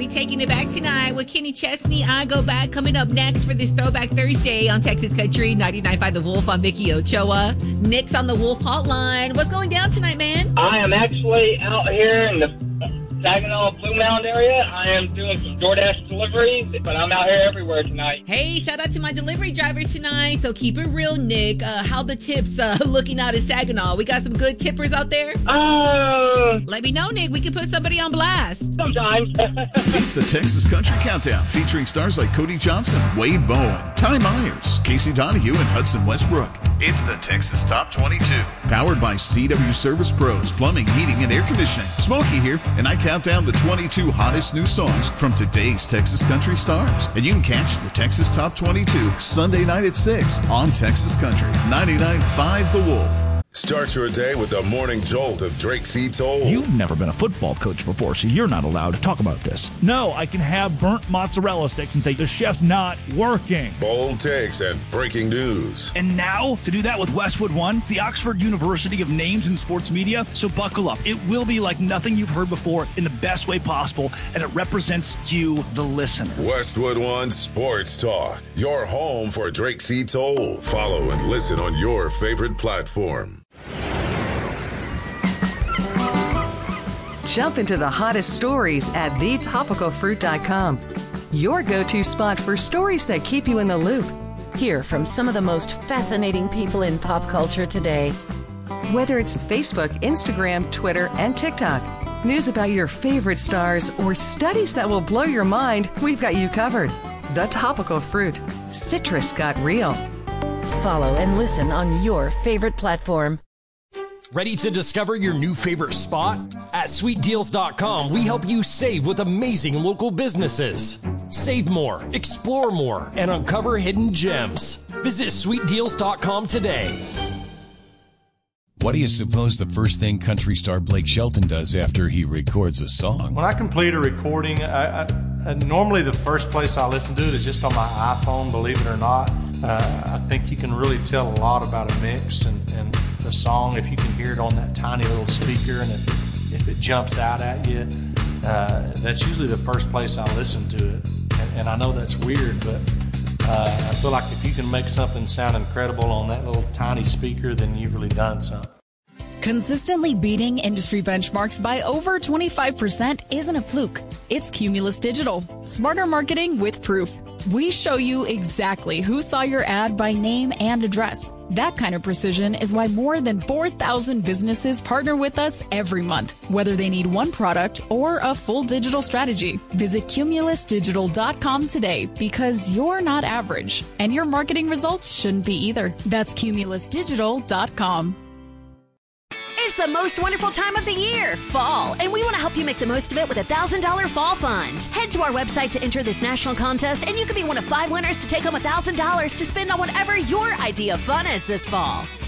We taking it back tonight with Kenny Chesney. I Go Back coming up next for this Throwback Thursday on Texas Country 99.5 The Wolf. I'm Mickey Ochoa. Nick's on the Wolf Hotline. What's going down tonight, man? I am actually out here in the Saginaw Blue Mound area. I am doing some DoorDash deliveries, but I'm out here everywhere tonight. Hey, shout out to my delivery drivers tonight. So keep it real, Nick. How the tips looking out in Saginaw? We got some good tippers out there? Let me know, Nick. We can put somebody on blast. Sometimes. It's the Texas Country Countdown, featuring stars like Cody Johnson, Wade Bowen, Ty Myers, Casey Donahue, and Hudson Westbrook. It's the Texas Top 22. Powered by CW Service Pros, plumbing, heating, and air conditioning. Smokey here, and I count down the 22 hottest new songs from today's Texas Country stars. And you can catch the Texas Top 22 Sunday night at 6 on Texas Country 99.5 The Wolf. Start your day with the morning jolt of Drake C. Toll. You've never been a football coach before, so you're not allowed to talk about this. No, I can have burnt mozzarella sticks and say the chef's not working. Bold takes and breaking news. And now, to do that with Westwood One, the Oxford University of Names in Sports Media. So buckle up. It will be like nothing you've heard before in the best way possible, and it represents you, the listener. Westwood One Sports Talk, your home for Drake C. Toll. Follow and listen on your favorite platform. Jump into the hottest stories at thetopicalfruit.com. Your go-to spot for stories that keep you in the loop. Hear from some of the most fascinating people in pop culture today. Whether it's Facebook, Instagram, Twitter, and TikTok, news about your favorite stars, or studies that will blow your mind, we've got you covered. The Topical Fruit. Citrus got real. Follow and listen on your favorite platform. Ready to discover your new favorite spot? At SweetDeals.com, we help you save with amazing local businesses. Save more, explore more, and uncover hidden gems. Visit SweetDeals.com today. What do you suppose the first thing country star Blake Shelton does after he records a song? When I complete a recording, I normally the first place I listen to it is just on my iPhone, believe it or not. I think you can really tell a lot about a mix and the song if you can hear it on that tiny little speaker, and if it jumps out at you. That's usually the first place I listen to it. And I know that's weird, but I feel like if you can make something sound incredible on that little tiny speaker, then you've really done something. Consistently beating industry benchmarks by over 25% isn't a fluke. It's Cumulus Digital. Smarter marketing with proof. We show you exactly who saw your ad by name and address. That kind of precision is why more than 4,000 businesses partner with us every month, whether they need one product or a full digital strategy. Visit cumulusdigital.com today, because you're not average, and your marketing results shouldn't be either. That's cumulusdigital.com. It's the most wonderful time of the year, fall, and we want to help you make the most of it with a $1,000 fall fund. Head to our website to enter this national contest, and you could be one of 5 winners to take home $1,000 to spend on whatever your idea of fun is this fall.